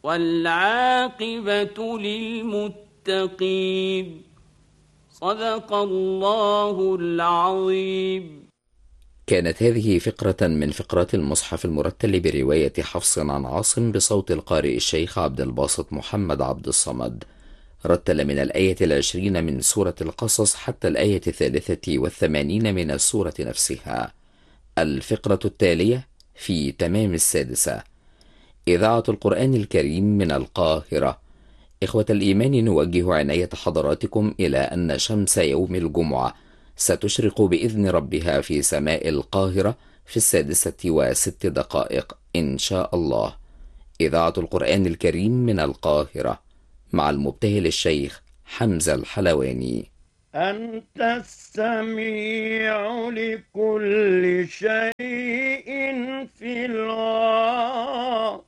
والعاقبة للمتقين. صدق الله العظيم. كانت هذه فقرة من فقرات المصحف المرتل برواية حفص عن عاصم بصوت القارئ الشيخ عبد الباسط محمد عبد الصمد. رتل من الآية 20 من سورة القصص حتى الآية 83 من السورة نفسها. الفقرة التالية في تمام السادسة. إذاعة القرآن الكريم من القاهرة. إخوة الإيمان، نوجه عناية حضراتكم إلى أن شمس يوم الجمعة ستشرق بإذن ربها في سماء القاهرة في 6:06 إن شاء الله. إذاعة القرآن الكريم من القاهرة مع المبتهل الشيخ حمزة الحلواني. أنت السميع لكل شيء في الغار